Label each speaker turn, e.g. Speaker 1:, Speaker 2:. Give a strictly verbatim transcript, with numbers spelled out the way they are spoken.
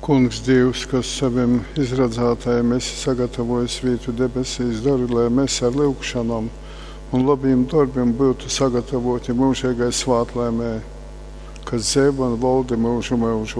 Speaker 1: Kungs Dievs, kas saviem izradzētājiem esi sagatavojis vietu debesīs, dari, lai mēs ar lūgšanām un labiem darbiem būtu sagatavoti mūžīgai svētlaimē, kas dzīvo un valda mūžu mūžu.